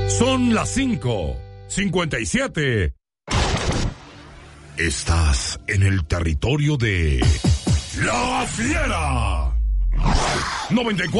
Son las 5:57. Estás en el territorio de La Fiera. 94.